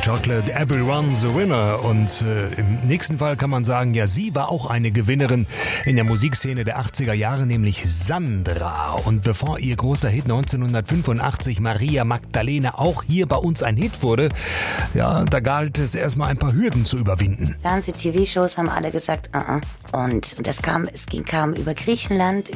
Chocolate, Everyone's a Winner. Und im nächsten Fall kann man sagen, ja, sie war auch eine Gewinnerin in der Musikszene der 80er Jahre, nämlich Sandra. Und bevor ihr großer Hit 1985 Maria Magdalena auch hier bei uns ein Hit wurde, ja, da galt es erstmal ein paar Hürden zu überwinden. Fernseh-TV-Shows haben alle gesagt, Und das kam über Griechenland,